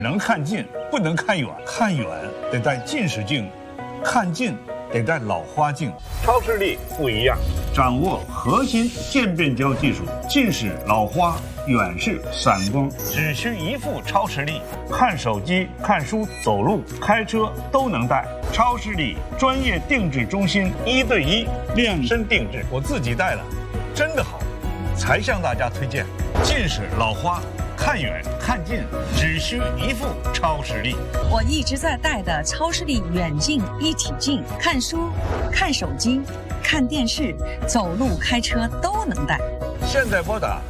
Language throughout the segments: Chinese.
能看近，不能看远。看远得戴近视镜，看近得戴老花镜。超视力不一样，掌握核心渐变焦技术，近视、老花、远视、散光，只需一副超视力，看手机、看书、走路、开车都能戴。超视力专业定制中心，1对1量身定制，我自己戴了，真的好，才向大家推荐。近视、老花。看远看近只需一副超视力。 我一直在戴的超视力远近一体镜，看书、看手机、看电视、走路、开车都能戴。 现在拨打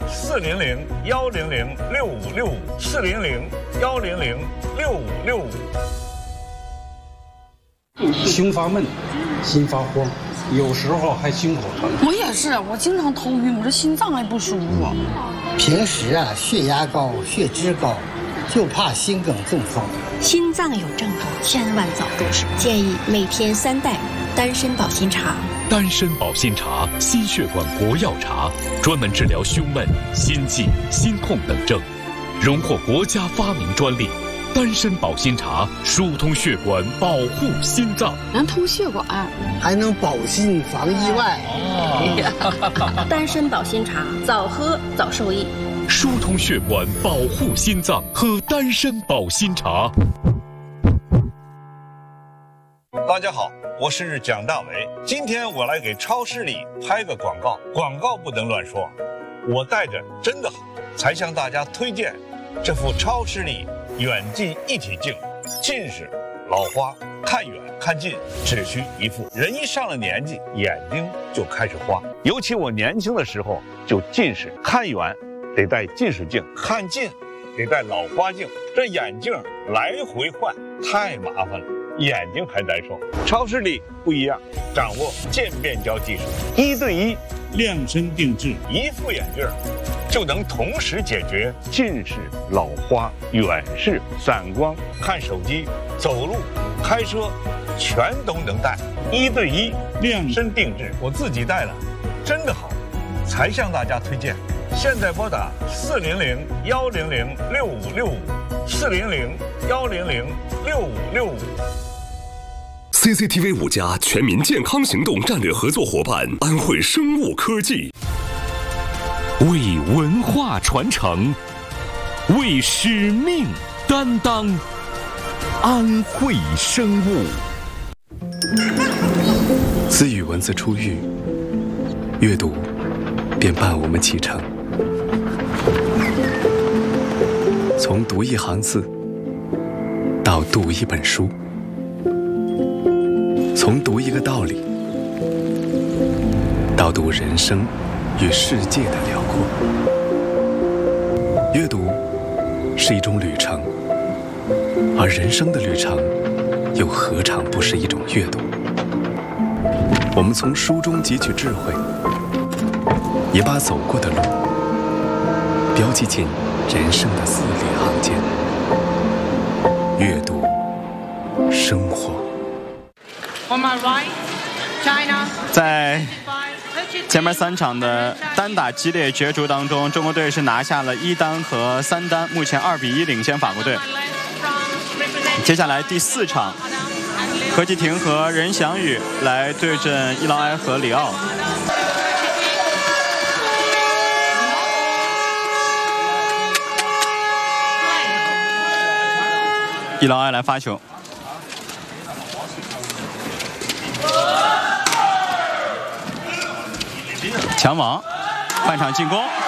400-100-6565，400-100-6565。 心发闷，心发慌，有时候还心口疼。 我也是，我经常头晕，我这心脏还不舒服。 平时血压高、血脂高，就怕心梗中风。 心脏有症候，千万早重视。建议每天3袋丹参保心茶。 丹参保心茶，心血管国药茶，专门治疗胸闷、心悸、心痛等症，荣获国家发明专利。丹参保心茶疏通血管，保护心脏， 能通血管， 还能保心防意外。 丹参保心茶，早喝早受益。 疏通血管，保护心脏，喝丹参保心茶。 大家好，我是蒋大为，今天我来给超视力拍个广告，广告不能乱说，我戴着真的好，才向大家推荐这副超视力远近一体镜，近视、老花、看远看近只需一副。人一上了年纪，眼睛就开始花，尤其我年轻的时候就近视，看远得戴近视镜，看近得戴老花镜，这眼镜来回换太麻烦了，眼睛还难受。超视力不一样，掌握渐变焦技术，1对1量身定制，一副眼镜就能同时解决近视、老花、远视、散光，看手机、走路、开车全都能戴。1对1量身定制，我自己戴了，真的好，才向大家推荐。现在拨打400-100-6565，400-100-6565。 CCTV 5家全民健康行动战略合作伙伴安慧生物科技， 为文化传承，为使命担当，安慧生物。 自与文字初遇，阅读便伴我们启程。从读一行字到读一本书，从读一个道理到读人生与世界的辽阔。阅读是一种旅程，而人生的旅程又何尝不是一种阅读？我们从书中汲取智慧，也把走过的路标记进人生的字里行间。阅读，生活。 在前面3场的单打激烈角逐当中，中国队是拿下了1单和3单，目前2比1领先法国队。接下来第4场，何继廷和任翔宇来对阵伊劳埃和里奥。伊劳埃来发球，强网，半场进攻。